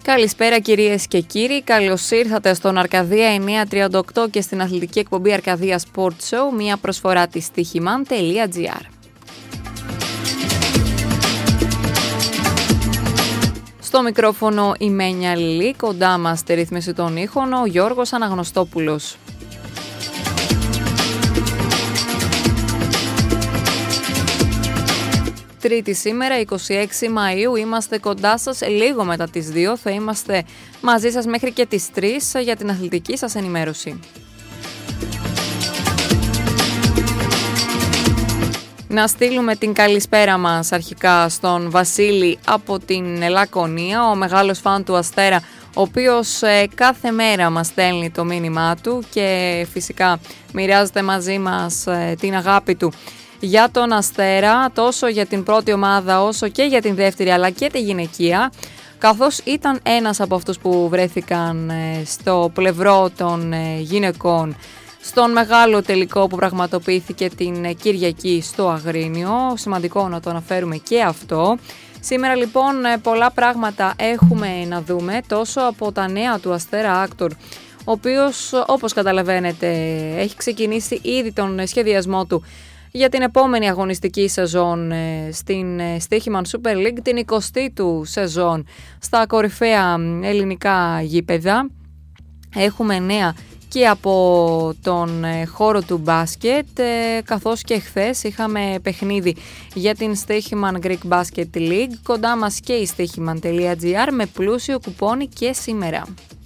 Καλησπέρα κυρίες και κύριοι, καλώς ήρθατε στον Αρκαδία 938 και στην αθλητική εκπομπή Αρκαδία Sport Show, μια προσφορά της Stichiman.gr. Στο μικρόφωνο η Μένια Λιλή, κοντά μας στη ρύθμιση των ήχων ο Γιώργος Αναγνωστόπουλος. Τρίτη σήμερα, 26 Μαΐου, είμαστε κοντά σας λίγο μετά τις 2, θα είμαστε μαζί σας μέχρι και τις 3 για την αθλητική σας ενημέρωση. Να στείλουμε την καλησπέρα μας αρχικά στον Βασίλη από την Λακωνία, ο μεγάλος φαν του Αστέρα, ο οποίος κάθε μέρα μας στέλνει το μήνυμά του και φυσικά μοιράζεται μαζί μας την αγάπη του για τον Αστέρα, τόσο για την πρώτη ομάδα όσο και για την δεύτερη αλλά και τη γυναικεία, καθώς ήταν ένας από αυτούς που βρέθηκαν στο πλευρό των γυναικών στον μεγάλο τελικό που πραγματοποιήθηκε την Κυριακή στο Αγρίνιο. Σημαντικό να το αναφέρουμε και αυτό. Σήμερα λοιπόν πολλά πράγματα έχουμε να δούμε, τόσο από τα νέα του Αστέρα Άκτορ, ο οποίος όπως καταλαβαίνετε έχει ξεκινήσει ήδη τον σχεδιασμό του για την επόμενη αγωνιστική σεζόν στην Stichiman Super League, την 20η του σεζόν στα κορυφαία ελληνικά γήπεδα. Έχουμε νέα και από τον χώρο του μπάσκετ, καθώς και χθες είχαμε παιχνίδι για την Stichiman Greek Basket League, κοντά μας και η Stichiman.gr με πλούσιο κουπόνι και σήμερα.